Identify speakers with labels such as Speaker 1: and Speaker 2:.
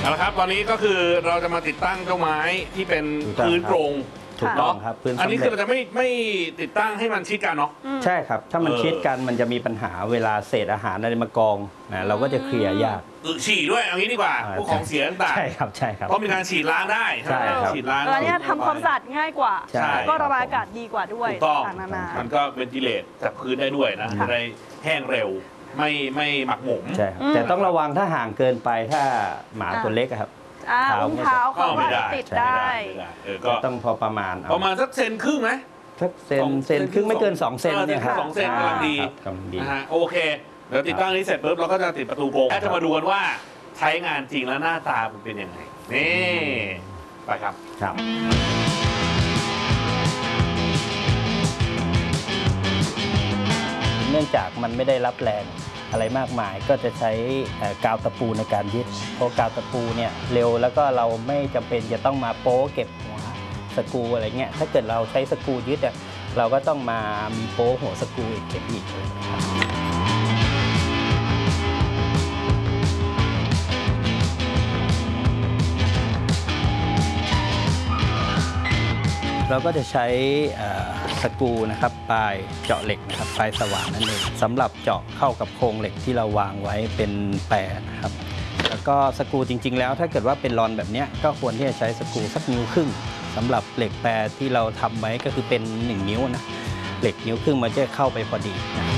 Speaker 1: เอาละครับตอนนี้ก็คือเราจะมาติดตั้งเจ้าไม้ที่เป็นพื้นโปร่ง
Speaker 2: ถูกต้องครับพื้น
Speaker 1: อันนี้คือเราจะไม่ติดตั้งให้มันชิดกันเนาะ
Speaker 2: ใช่ครับถ้ามันชิดกันมันจะมีปัญหาเวลาเศษอาหารอะไรมากองนะเราก็จะเคลียร์ยาก
Speaker 1: ฉี่ด้วยเอางี้ดีกว่าพวกของเสียต่างๆ
Speaker 2: ใช่ครับใช่ครับ
Speaker 1: เพราะมีการฉีดล้างได้ใช่ฉีดล้าง
Speaker 3: แล้วเนี่ยทำความสะอาดง่ายกว่าแล้วก็ระบายอากาศดีกว่าด้วย
Speaker 1: ถูกต้อง
Speaker 3: ต่างๆนานา
Speaker 1: มันก็เวนติเลตจากพื้นได้ด้วยนะจะได้แห้งเร็วไม่หมักหมม
Speaker 2: ใช่ครับแต่ต้องระวังถ้าห่างเกินไปถ้าหมาตัวเล็กครับ
Speaker 3: อุ้งเท้าเขาก็ติดได้
Speaker 2: ก็ต้องพอประมาณ
Speaker 1: สักเซนครึ่งไหม
Speaker 2: สักเซนครึ่งไม่เกิน2 เซนเนี่ยครับ
Speaker 1: 2 เซนกำลังดีนะฮะโอเคเดี๋ยวติดตั้งนี้เสร็จปุ๊บเราก็จะติดประตูโปร่งจะมาดูกันว่าใช้งานจริงแล้วหน้าตามันเป็นยังไงนี่ไปครับ
Speaker 2: เนื่องจากมันไม่ได้รับแรงอะไรมากมายก็จะใช้กาวตะปูในการยึดเพราะกาวตะปูเนี่ยเร็วแล้วก็เราไม่จำเป็นจะต้องมาโป๊เก็บหัวสกรูอะไรเงี้ยถ้าเกิดเราใช้สกรูยึดเราก็ต้องมามีโป๊หัวสกรูอีกเก็บอีกเราก็จะใช้สกรูนะครับปลายเจาะเหล็กนะครับปลายสว่านนั่นเองสำหรับเจาะเข้ากับโครงเหล็กที่เราวางไว้เป็นแปรนะครับแล้วก็สกรูจริงๆแล้วถ้าเกิดว่าเป็นรอนแบบนี้ก็ควรที่จะใช้สกรูสัก1.5 นิ้วสำหรับเหล็กแปรที่เราทำไว้ก็คือเป็น1 นิ้วนะเหล็ก1.5 นิ้วมันจะเข้าไปพอดีนะ